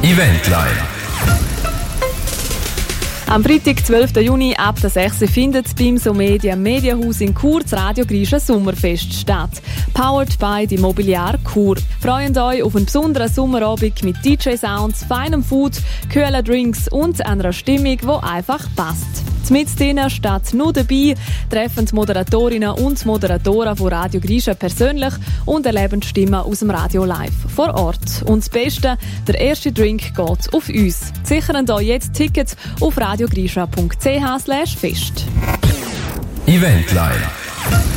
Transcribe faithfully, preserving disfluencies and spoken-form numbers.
Eventline. Am Freitag, zwölften Juni ab der sechs Uhr findet beim SoMedia Medienhaus in Chur das Radio Grischa Sommerfest statt. Powered by die Mobiliar Chur. Freut euch auf einen besonderen Sommerabend mit D J-Sounds, feinem Food, kühlen Drinks und einer Stimmung, die einfach passt. Mit denen steht nur dabei, treffen die Moderatorinnen und Moderatoren von Radio Grischa persönlich und erleben Stimmen aus dem Radio live vor Ort. Und das Beste, der erste Drink geht auf uns. Sichern hier jetzt Tickets auf radiogrischa punkt c h slash fest. Eventline.